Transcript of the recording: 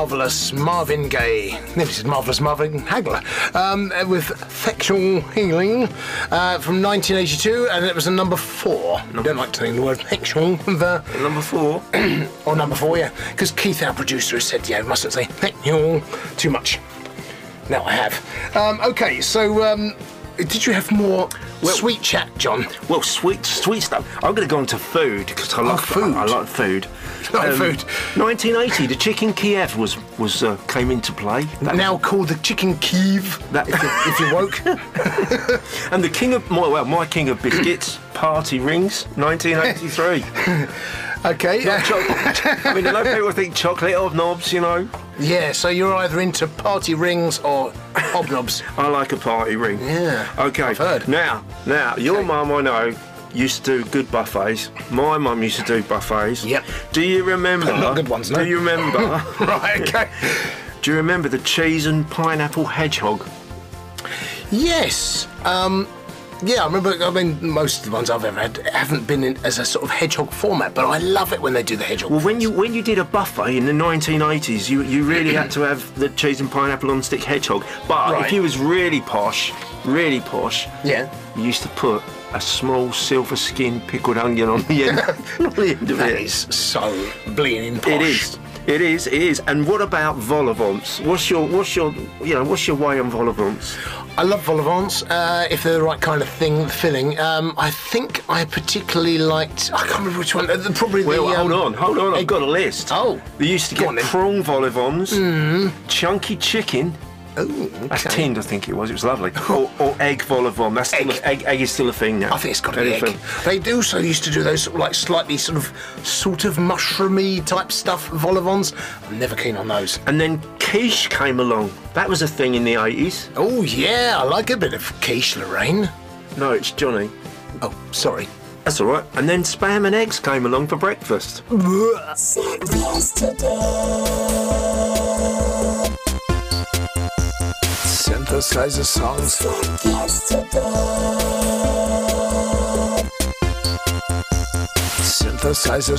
Marvellous Marvin Gaye. This is Marvellous Marvin Hagler with Factual Healing from 1982, and it was a number 4. I don't like to think the word factual. Number 4? Or number 4, yeah. Because Keith, our producer, has said, yeah, mustn't say factual too much. Now I have. Okay, so did you have more sweet chat, John? Well, sweet stuff. I'm going to go on to food because I like food. I like food. Food. 1980, the chicken Kiev was came into play. Now called the chicken Kiev. That if you woke. And the king of my king of biscuits, party rings, 1983. Okay. I mean, a lot of people think chocolate hobnobs, you know. Yeah, so you're either into party rings or hobnobs. I like a party ring. Yeah. Okay. I've heard. Now, your mum, I know, used to do good buffets. My mum used to do buffets. Yep. Do you remember? Not good ones, no. Do you remember? Right, okay. Do you remember the cheese and pineapple hedgehog? Yes. Yeah, I remember. I mean, most of the ones I've ever had haven't been in as a sort of hedgehog format, but I love it when they do the hedgehog. Well, when you did a buffet in the 1980s, you really had to have the cheese and pineapple on stick hedgehog. But Right. if you was really posh, Yeah. you used to put a small silver skin pickled onion on the end, on the end of That it. is so bleeding posh. It is. And what about vol au vents? What's your way on vol au vents? I love vol au vents if they're the right kind of filling. I think I particularly liked. I can't remember which one. Probably Well, the. hold on. I've got a list. Oh. They used to Go on get then. prawn vol au vents, chunky chicken. Oh, That's okay. tinned, I think it was. It was lovely. or egg vol au vent. That's still egg is still a thing now. I think it's got to be egg. They also used to do those sort of like slightly sort of mushroomy type stuff, vol au vents. I'm never keen on those. And then quiche came along. That was a thing in the 80s. Oh yeah, I like a bit of quiche, Lorraine. No, it's Johnny. Oh, sorry. That's all right. And then spam and eggs came along for breakfast. Synthesizer songs. Synthesizer